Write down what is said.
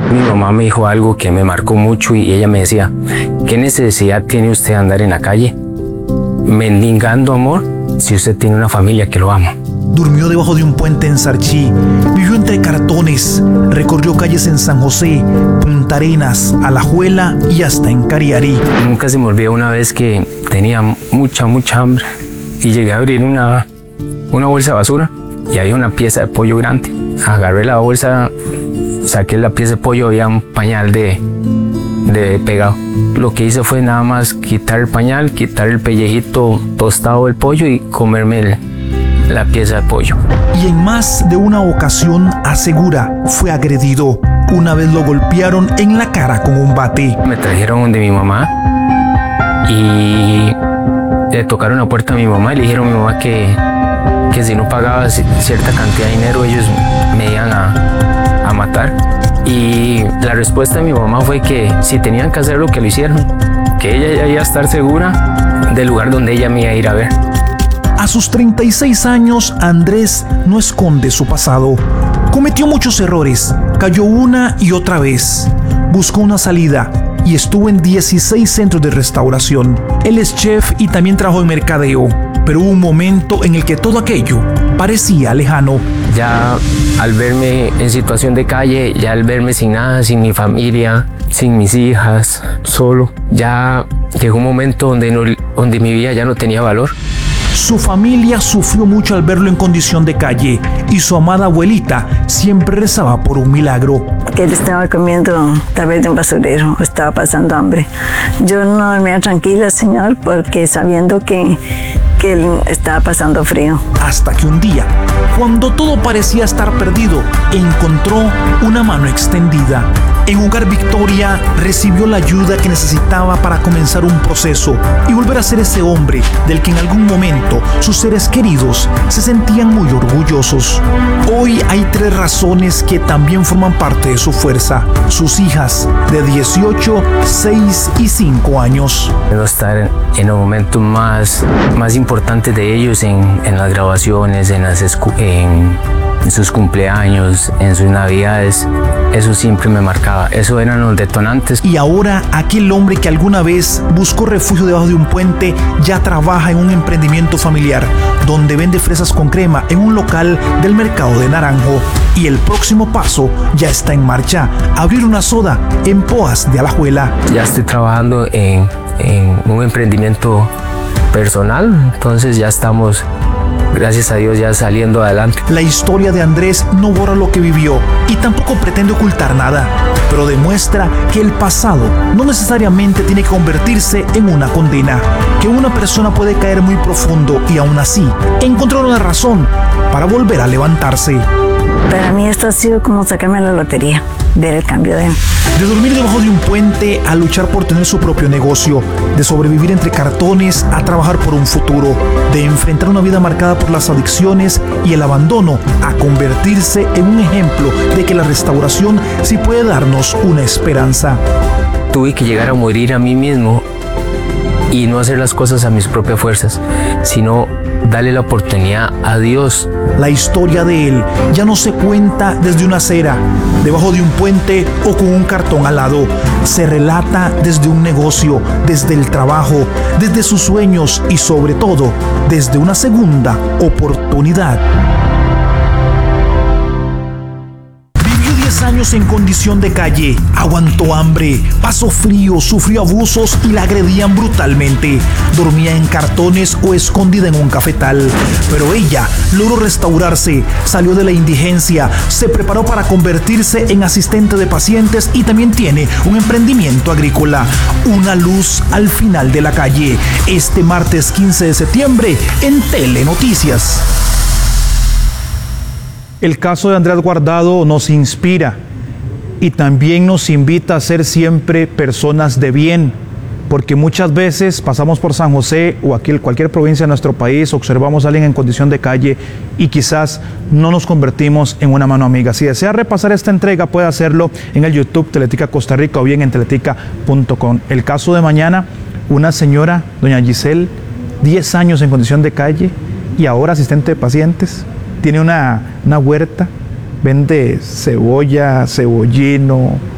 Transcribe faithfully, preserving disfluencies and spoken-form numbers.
Mi mamá me dijo algo que me marcó mucho y ella me decía, ¿qué necesidad tiene usted de andar en la calle mendigando amor si usted tiene una familia que lo ama? Durmió debajo de un puente en Sarchí, vivió entre cartones, recorrió calles en San José, Punta Arenas, Alajuela y hasta en Cariari. Nunca se me olvidó una vez que tenía mucha, mucha hambre y llegué a abrir una, una bolsa de basura y había una pieza de pollo grande. Agarré la bolsa, saqué la pieza de pollo, había un pañal de, de pegado. Lo que hice fue nada más quitar el pañal, quitar el pellejito tostado del pollo y comerme el, la pieza de pollo. Y en más de una ocasión, asegura, fue agredido. Una vez lo golpearon en la cara con un bate. Me trajeron donde mi mamá y le tocaron la puerta a mi mamá y le dijeron a mi mamá que, que si no pagaba cierta cantidad de dinero ellos me iban a, a matar. Y la respuesta de mi mamá fue que si tenían que hacer lo que lo hicieron, que ella ya iba a estar segura del lugar donde ella me iba a ir a ver. A sus treinta y seis años, Andrés no esconde su pasado. Cometió muchos errores, cayó una y otra vez. Buscó una salida y estuvo en dieciséis centros de restauración. Él es chef y también trabajó en mercadeo, pero hubo un momento en el que todo aquello parecía lejano. Ya al verme en situación de calle, ya al verme sin nada, sin mi familia, sin mis hijas, solo, ya llegó un momento donde, no, donde mi vida ya no tenía valor. Su familia sufrió mucho al verlo en condición de calle y su amada abuelita siempre rezaba por un milagro. Que él estaba comiendo tal vez de un basurero o estaba pasando hambre. Yo no dormía tranquila, Señor, porque sabiendo que, que él estaba pasando frío. Hasta que un día, cuando todo parecía estar perdido, encontró una mano extendida. En Hogar Victoria recibió la ayuda que necesitaba para comenzar un proceso y volver a ser ese hombre del que en algún momento sus seres queridos se sentían muy orgullosos. Hoy hay tres razones que también forman parte de su fuerza. Sus hijas de dieciocho, seis y cinco años. No estar en los momentos más, más importantes de ellos, en, en las graduaciones, en, las escu- en, en sus cumpleaños, en sus navidades, eso siempre me marcaba. Eso eran los detonantes. Y ahora aquel hombre que alguna vez buscó refugio debajo de un puente ya trabaja en un emprendimiento familiar donde vende fresas con crema en un local del mercado de Naranjo. Y el próximo paso ya está en marcha: abrir una soda en Poas de Alajuela. Ya estoy trabajando en, en un emprendimiento personal, entonces ya estamos, gracias a Dios, ya saliendo adelante. La historia de Andrés no borra lo que vivió y tampoco pretende ocultar nada, pero demuestra que el pasado no necesariamente tiene que convertirse en una condena, que una persona puede caer muy profundo y aún así encontrar una razón para volver a levantarse. Para mí esto ha sido como sacarme la lotería, ver el cambio de él. De dormir debajo de un puente a luchar por tener su propio negocio, de sobrevivir entre cartones a trabajar por un futuro, de enfrentar una vida marcada por las adicciones y el abandono a convertirse en un ejemplo de que la restauración sí puede darnos una esperanza. Tuve que llegar a morir a mí mismo y no hacer las cosas a mis propias fuerzas, sino darle la oportunidad a Dios. La historia de él ya no se cuenta desde una acera, debajo de un puente o con un cartón al lado. Se relata desde un negocio, desde el trabajo, desde sus sueños y sobre todo desde una segunda oportunidad. Años en condición de calle, aguantó hambre, pasó frío, sufrió abusos y la agredían brutalmente. Dormía en cartones o escondida en un cafetal, pero ella logró restaurarse, salió de la indigencia, se preparó para convertirse en asistente de pacientes y también tiene un emprendimiento agrícola. Una luz al final de la calle, este martes quince de septiembre en Telenoticias. El caso de Andrés Guardado nos inspira y también nos invita a ser siempre personas de bien, porque muchas veces pasamos por San José o aquí en cualquier provincia de nuestro país, observamos a alguien en condición de calle y quizás no nos convertimos en una mano amiga. Si desea repasar esta entrega, puede hacerlo en el YouTube Teletica Costa Rica o bien en teletica punto com. El caso de mañana, una señora, doña Giselle, diez años en condición de calle y ahora asistente de pacientes. Tiene una, una huerta, vende cebolla, cebollino,